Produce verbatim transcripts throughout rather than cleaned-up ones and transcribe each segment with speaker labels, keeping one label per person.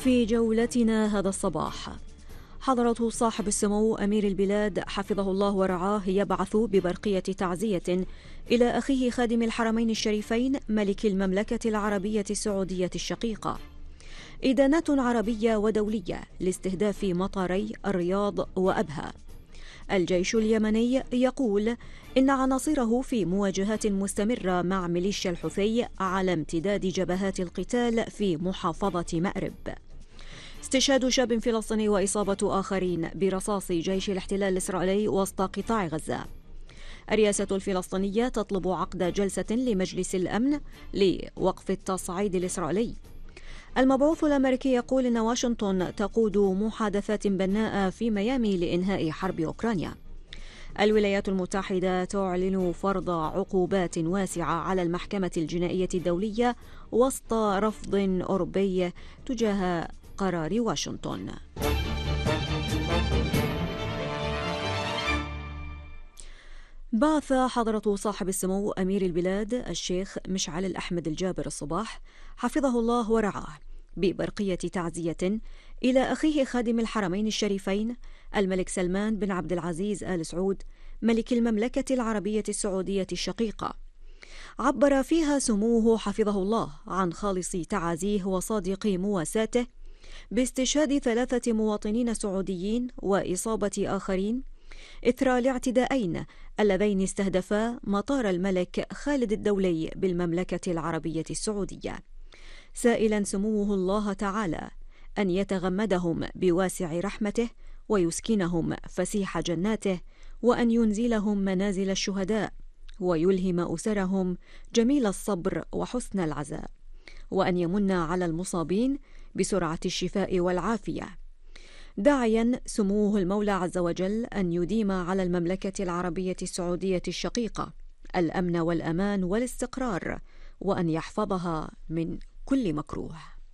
Speaker 1: في جولتنا هذا الصباح، حضرة صاحب السمو أمير البلاد حفظه الله ورعاه يبعث ببرقية تعزية إلى أخيه خادم الحرمين الشريفين ملك المملكة العربية السعودية الشقيقة. إدانات عربية ودولية لاستهداف مطاري الرياض وأبها. الجيش اليمني يقول إن عناصره في مواجهات مستمرة مع ميليشيا الحوثي على امتداد جبهات القتال في محافظة مأرب. استشهاد شاب فلسطيني وإصابة آخرين برصاص جيش الاحتلال الإسرائيلي وسط قطاع غزة. الرئاسة الفلسطينية تطلب عقد جلسة لمجلس الأمن لوقف التصعيد الإسرائيلي. المبعوث الأمريكي يقول إن واشنطن تقود محادثات بناءة في ميامي لإنهاء حرب أوكرانيا. الولايات المتحدة تعلن فرض عقوبات واسعة على المحكمة الجنائية الدولية وسط رفض أوروبي تجاه قرار واشنطن. بعث حضرة صاحب السمو أمير البلاد الشيخ مشعل الأحمد الجابر الصباح حفظه الله ورعاه ببرقية تعزية إلى أخيه خادم الحرمين الشريفين الملك سلمان بن عبد العزيز آل سعود ملك المملكة العربية السعودية الشقيقة. عبر فيها سموه حفظه الله عن خالص تعازيه وصادق مواساته باستشهاد ثلاثة مواطنين سعوديين وإصابة آخرين إثر الاعتداءين اللذين استهدفا مطار الملك خالد الدولي بالمملكة العربية السعودية، سائلا سموه الله تعالى أن يتغمدهم بواسع رحمته ويسكنهم فسيح جناته، وأن ينزلهم منازل الشهداء ويلهم أسرهم جميل الصبر وحسن العزاء، وأن يمن على المصابين بسرعة الشفاء والعافية، داعيا سموه المولى عز وجل أن يديم على المملكة العربية السعودية الشقيقة الأمن والأمان والاستقرار، وأن يحفظها من كل مكروه.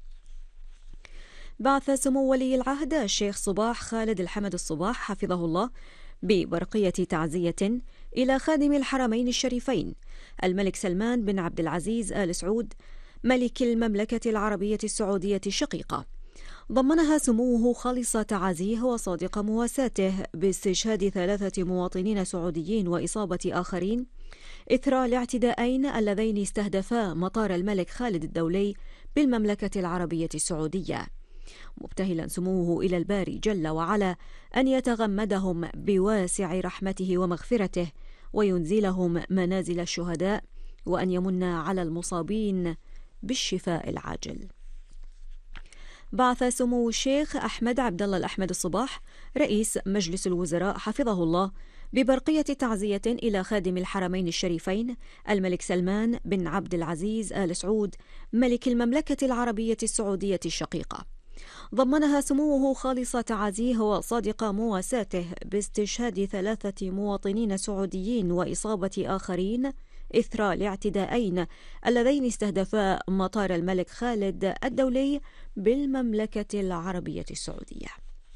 Speaker 1: بعث سمو ولي العهد الشيخ صباح خالد الحمد الصباح حفظه الله ببرقية تعزية إلى خادم الحرمين الشريفين الملك سلمان بن عبد العزيز آل سعود ملك المملكة العربية السعودية الشقيقة. ضمنها سموه خالص تعازيه وصادق مواساته باستشهاد ثلاثة مواطنين سعوديين وإصابة آخرين إثر الاعتداءين اللذين استهدفا مطار الملك خالد الدولي بالمملكة العربية السعودية، مبتهلا سموه إلى الباري جل وعلا أن يتغمدهم بواسع رحمته ومغفرته وينزلهم منازل الشهداء، وأن يمن على المصابين بالشفاء العاجل. بعث سمو الشيخ أحمد عبد الله الأحمد الصباح رئيس مجلس الوزراء حفظه الله ببرقية تعزية إلى خادم الحرمين الشريفين الملك سلمان بن عبد العزيز آل سعود ملك المملكة العربية السعودية الشقيقة. ضمنها سموه خالص تعازيه وصادق مواساته باستشهاد ثلاثة مواطنين سعوديين وإصابة آخرين إثر الاعتداءين اللذين استهدفا مطار الملك خالد الدولي بالمملكة العربية السعودية.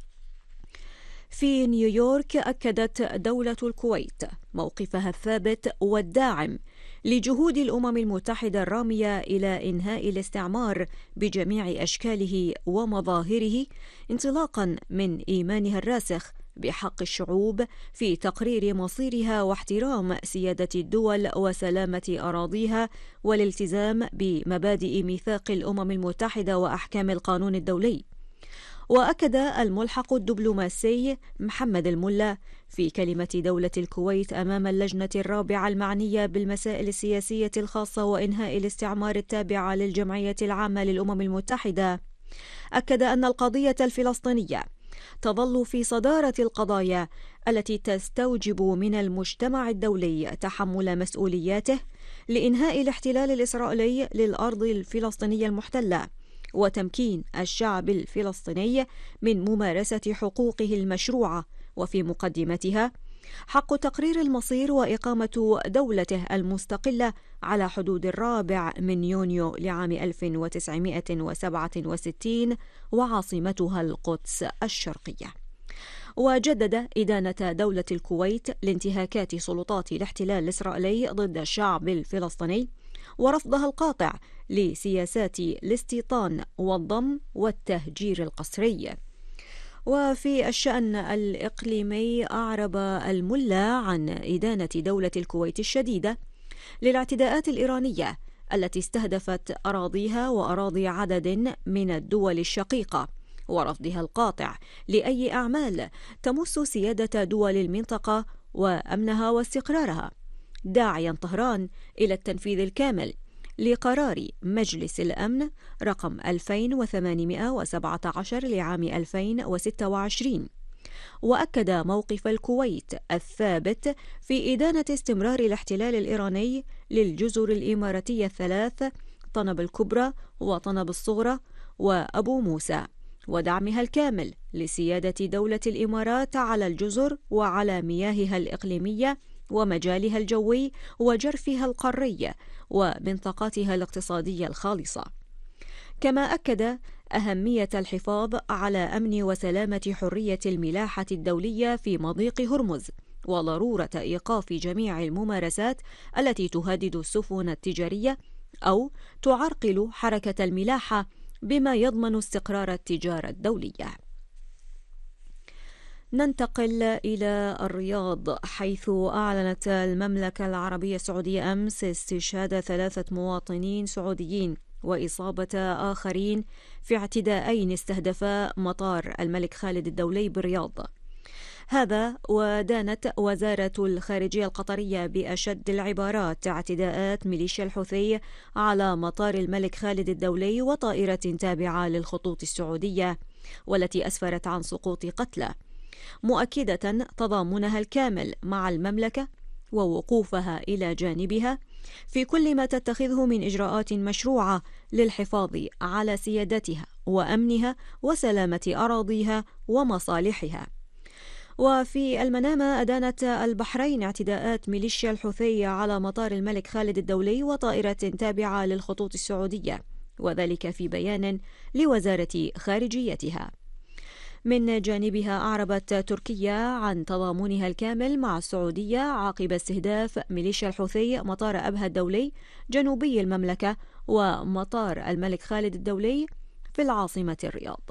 Speaker 1: في نيويورك أكدت دولة الكويت موقفها الثابت والداعم لجهود الأمم المتحدة الرامية إلى إنهاء الاستعمار بجميع أشكاله ومظاهره، انطلاقا من إيمانها الراسخ بحق الشعوب في تقرير مصيرها واحترام سيادة الدول وسلامة أراضيها والالتزام بمبادئ ميثاق الأمم المتحدة وأحكام القانون الدولي. وأكد الملحق الدبلوماسي محمد الملا في كلمة دولة الكويت أمام اللجنة الرابعة المعنية بالمسائل السياسية الخاصة وإنهاء الاستعمار التابعة للجمعية العامة للأمم المتحدة، أكد أن القضية الفلسطينية تظل في صدارة القضايا التي تستوجب من المجتمع الدولي تحمل مسؤولياته لإنهاء الاحتلال الإسرائيلي للأرض الفلسطينية المحتلة وتمكين الشعب الفلسطيني من ممارسة حقوقه المشروعة، وفي مقدمتها حق تقرير المصير وإقامة دولته المستقلة على حدود الرابع من يونيو لعام ألف وتسعمائة وسبعة وستين وعاصمتها القدس الشرقية. وجدد إدانة دولة الكويت لانتهاكات سلطات الاحتلال الإسرائيلي ضد الشعب الفلسطيني ورفضها القاطع لسياسات الاستيطان والضم والتهجير القسري. وفي الشأن الإقليمي أعرب الملا عن إدانة دولة الكويت الشديدة للاعتداءات الإيرانية التي استهدفت أراضيها وأراضي عدد من الدول الشقيقة، ورفضها القاطع لأي أعمال تمس سيادة دول المنطقة وأمنها واستقرارها، داعيا طهران إلى التنفيذ الكامل لقرار مجلس الأمن رقم ألفين وثمانمائة وسبعة عشر لعام ألفين وستة وعشرين. وأكد موقف الكويت الثابت في إدانة استمرار الاحتلال الإيراني للجزر الإماراتية الثلاث طنب الكبرى وطنب الصغرى وأبو موسى، ودعمها الكامل لسيادة دولة الإمارات على الجزر وعلى مياهها الإقليمية ومجالها الجوي وجرفها القاري ومنطقاتها الاقتصادية الخالصة. كما أكد أهمية الحفاظ على أمن وسلامة حرية الملاحة الدولية في مضيق هرمز، وضرورة إيقاف جميع الممارسات التي تهدد السفن التجارية أو تعرقل حركة الملاحة بما يضمن استقرار التجارة الدولية. ننتقل إلى الرياض، حيث أعلنت المملكة العربية السعودية أمس استشهاد ثلاثة مواطنين سعوديين وإصابة آخرين في اعتداءين استهدفا مطار الملك خالد الدولي بالرياض. هذا ودانت وزارة الخارجية القطرية بأشد العبارات اعتداءات ميليشيا الحوثي على مطار الملك خالد الدولي وطائرة تابعة للخطوط السعودية، والتي أسفرت عن سقوط قتلى، مؤكدة تضامنها الكامل مع المملكة ووقوفها إلى جانبها في كل ما تتخذه من إجراءات مشروعة للحفاظ على سيادتها وأمنها وسلامة أراضيها ومصالحها. وفي المنامة أدانت البحرين اعتداءات ميليشيا الحوثي على مطار الملك خالد الدولي وطائرة تابعة للخطوط السعودية، وذلك في بيان لوزارة خارجيتها. من جانبها أعربت تركيا عن تضامنها الكامل مع السعودية عقب استهداف ميليشيا الحوثي مطار أبها الدولي جنوبي المملكة ومطار الملك خالد الدولي في العاصمة الرياض.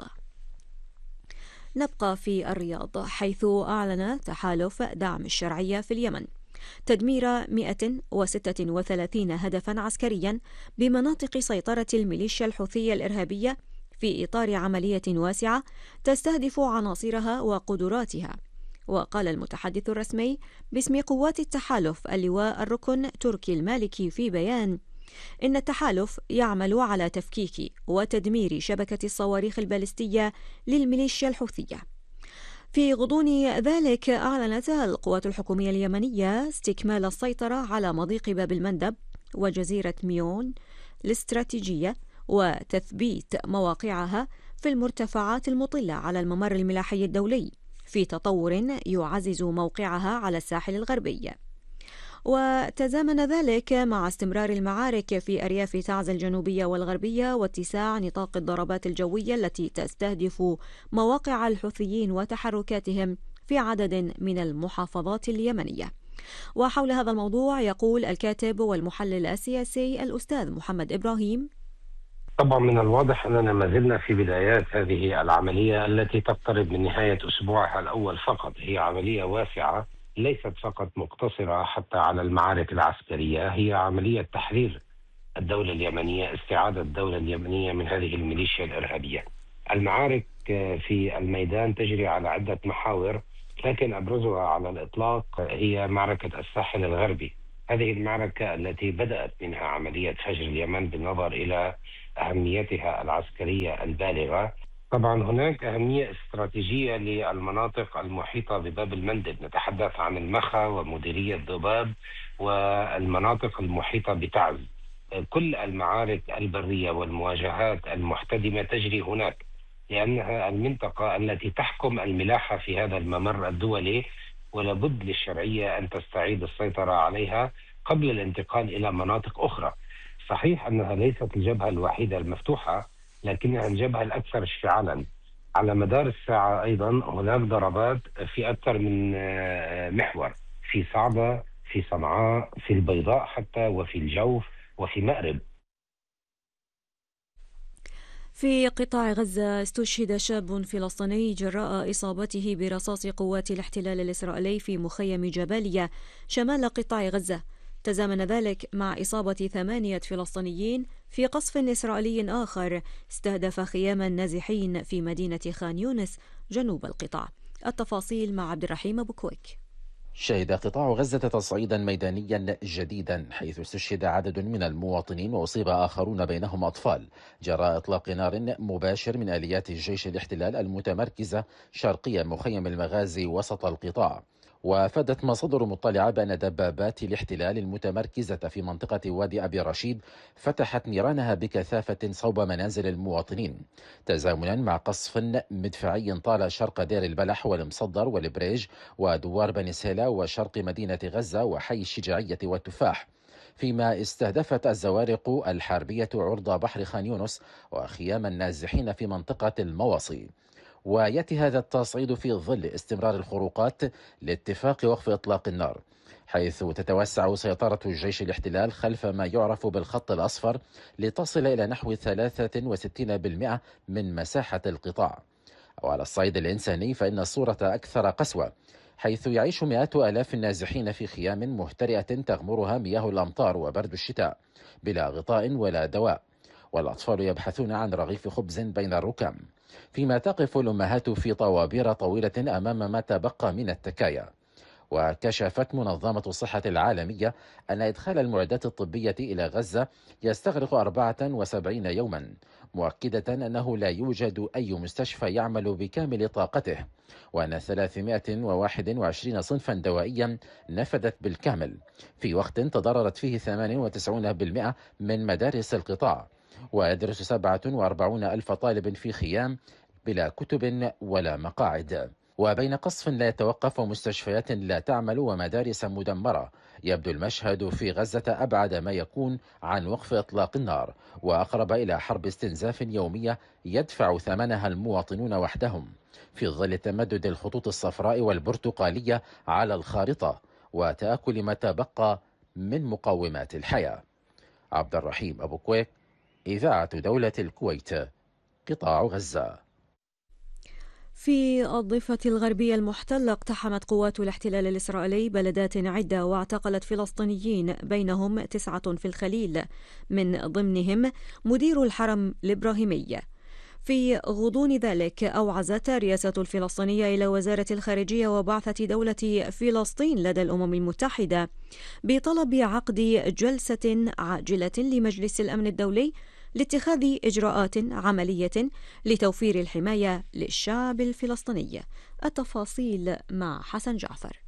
Speaker 1: نبقى في الرياض، حيث أعلن تحالف دعم الشرعية في اليمن تدمير مئة وستة وثلاثين هدفا عسكريا بمناطق سيطرة الميليشيا الحوثية الإرهابية في إطار عملية واسعة تستهدف عناصرها وقدراتها. وقال المتحدث الرسمي باسم قوات التحالف اللواء الركن تركي المالكي في بيان إن التحالف يعمل على تفكيك وتدمير شبكة الصواريخ البالستية للميليشيا الحوثية. في غضون ذلك أعلنت القوات الحكومية اليمنية استكمال السيطرة على مضيق باب المندب وجزيرة ميون الاستراتيجية وتثبيت مواقعها في المرتفعات المطلة على الممر الملاحي الدولي في تطور يعزز موقعها على الساحل الغربي. وتزامن ذلك مع استمرار المعارك في أرياف تعز الجنوبية والغربية واتساع نطاق الضربات الجوية التي تستهدف مواقع الحوثيين وتحركاتهم في عدد من المحافظات اليمنية. وحول هذا الموضوع يقول الكاتب والمحلل السياسي الأستاذ محمد إبراهيم:
Speaker 2: طبعا من الواضح أننا ما زلنا في بدايات هذه العملية التي تقترب من نهاية أسبوعها الأول فقط. هي عملية واسعة ليست فقط مقتصرة حتى على المعارك العسكرية، هي عملية تحرير الدولة اليمنية، استعادة الدولة اليمنية من هذه الميليشيا الإرهابية. المعارك في الميدان تجري على عدة محاور، لكن أبرزها على الإطلاق هي معركة الساحل الغربي. هذه المعركة التي بدأت منها عملية فجر اليمن بالنظر إلى أهميتها العسكرية البالغة. طبعا هناك أهمية استراتيجية للمناطق المحيطة بباب المندب، نتحدث عن المخا ومديرية ضباب والمناطق المحيطة بتعز. كل المعارك البرية والمواجهات المحتدمة تجري هناك، لأنها المنطقة التي تحكم الملاحة في هذا الممر الدولي، ولابد للشرعية أن تستعيد السيطرة عليها قبل الانتقال إلى مناطق أخرى. صحيح أنها ليست الجبهة الوحيدة المفتوحة، لكنها الجبهة الأكثر اشتعالا. على مدار الساعة أيضا هناك ضربات في أكثر من محور، في صعدة، في صنعاء، في البيضاء حتى، وفي الجوف، وفي مأرب.
Speaker 1: في قطاع غزة استشهد شاب فلسطيني جراء إصابته برصاص قوات الاحتلال الإسرائيلي في مخيم جباليا شمال قطاع غزة. تزامن ذلك مع إصابة ثمانية فلسطينيين في قصف إسرائيلي آخر استهدف خيام النازحين في مدينة خان يونس جنوب القطاع. التفاصيل مع عبد الرحيم أبو كويك.
Speaker 3: شهد قطاع غزة تصعيدا ميدانيا جديدا حيث استشهد عدد من المواطنين وأصيب آخرون بينهم أطفال جراء إطلاق نار مباشر من آليات الجيش الاحتلال المتمركزة شرقي مخيم المغازي وسط القطاع. وافادت مصادر مطلعة بأن دبابات الاحتلال المتمركزة في منطقة وادي أبي رشيد فتحت نيرانها بكثافة صوب منازل المواطنين تزامنا مع قصف مدفعي طال شرق دير البلح والمصدر والبريج ودوار بني سهيلة وشرق مدينة غزة وحي الشجاعية والتفاح، فيما استهدفت الزوارق الحربية عرض بحر خان يونس وخيام النازحين في منطقة المواصي. ويأتي هذا التصعيد في ظل استمرار الخروقات لاتفاق وقف إطلاق النار، حيث تتوسع سيطرة الجيش الاحتلال خلف ما يعرف بالخط الأصفر لتصل إلى نحو ثلاثة وستين بالمئة من مساحة القطاع. وعلى الصعيد الإنساني فإن الصورة أكثر قسوة، حيث يعيش مئات آلاف النازحين في خيام مهترئة تغمرها مياه الأمطار وبرد الشتاء بلا غطاء ولا دواء، والأطفال يبحثون عن رغيف خبز بين الركام، فيما تقف الأمهات في طوابير طويلة أمام ما تبقى من التكايا. وكشفت منظمة الصحة العالمية أن إدخال المعدات الطبية إلى غزة يستغرق أربعة وسبعين يوما، مؤكدة أنه لا يوجد أي مستشفى يعمل بكامل طاقته، وأن ثلاثمائة وواحد وعشرين صنفا دوائيا نفدت بالكامل في وقت تضررت فيه ثمانية وتسعين بالمئة من مدارس القطاع، ويدرس سبعة وأربعين ألف طالب في خيام بلا كتب ولا مقاعد. وبين قصف لا يتوقف ومستشفيات لا تعمل ومدارس مدمرة، يبدو المشهد في غزة أبعد ما يكون عن وقف إطلاق النار وأقرب إلى حرب استنزاف يومية يدفع ثمنها المواطنون وحدهم في ظل تمدد الخطوط الصفراء والبرتقالية على الخارطة وتآكل ما تبقى من مقومات الحياة. عبد الرحيم أبو كويك، إذاعة دولة الكويت، قطاع غزة.
Speaker 1: في الضفة الغربية المحتلة اقتحمت قوات الاحتلال الإسرائيلي بلدات عدة واعتقلت فلسطينيين بينهم تسعة في الخليل، من ضمنهم مدير الحرم الإبراهيمي. في غضون ذلك أوعزت الرئاسة الفلسطينية إلى وزارة الخارجية وبعثة دولة فلسطين لدى الأمم المتحدة بطلب عقد جلسة عاجلة لمجلس الأمن الدولي لاتخاذ إجراءات عملية لتوفير الحماية للشعب الفلسطيني. التفاصيل مع حسن جعفر.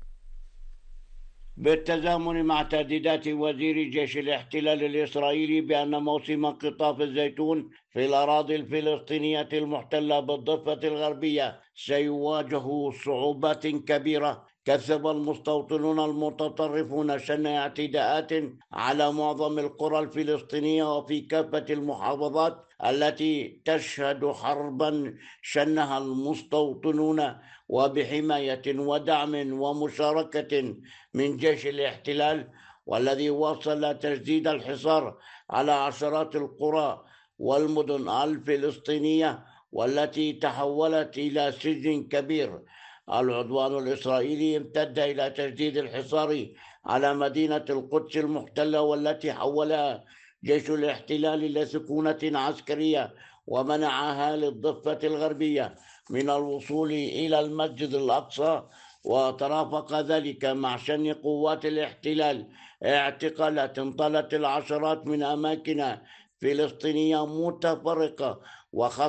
Speaker 4: بالتزامن مع تهديدات وزير جيش الاحتلال الإسرائيلي بأن موسم قطاف الزيتون في الأراضي الفلسطينية المحتلة بالضفة الغربية سيواجه صعوبات كبيرة، كثب المستوطنون المتطرفون شن اعتداءات على معظم القرى الفلسطينية وفي كافة المحافظات التي تشهد حربا شنها المستوطنون وبحماية ودعم ومشاركة من جيش الاحتلال، والذي واصل تجديد الحصار على عشرات القرى والمدن الفلسطينية والتي تحولت إلى سجن كبير. العدوان الإسرائيلي امتد إلى تجديد الحصار على مدينة القدس المحتلة والتي حولها جيش الاحتلال إلى سكونة عسكرية ومنعها للضفة الغربية من الوصول إلى المسجد الأقصى، وترافق ذلك مع شن قوات الاحتلال اعتقالات طالت العشرات من أماكن فلسطينية متفرقة وخاصة